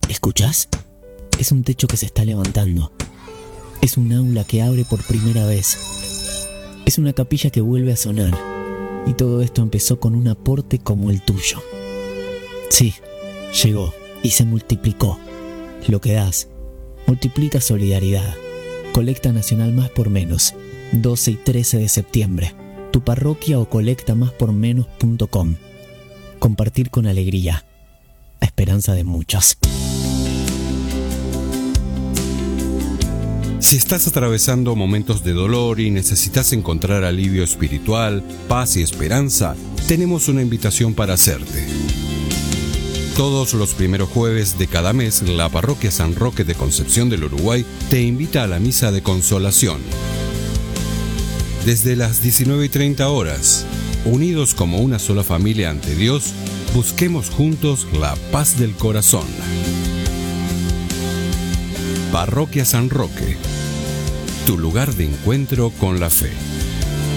¿Escuchás? Es un techo que se está levantando. Es un aula que abre por primera vez. Es una capilla que vuelve a sonar. Y todo esto empezó con un aporte como el tuyo. Sí, llegó y se multiplicó. Lo que das multiplica solidaridad. Colecta Nacional Más por Menos, 12 y 13 de septiembre. Tu parroquia o colectamáspormenos.com. Compartir con alegría. A esperanza de muchos. Si estás atravesando momentos de dolor y necesitas encontrar alivio espiritual, paz y esperanza, tenemos una invitación para hacerte. Todos los primeros jueves de cada mes, la Parroquia San Roque de Concepción del Uruguay te invita a la Misa de Consolación. Desde las 19:30 horas, unidos como una sola familia ante Dios, busquemos juntos la paz del corazón. Parroquia San Roque, tu lugar de encuentro con la fe.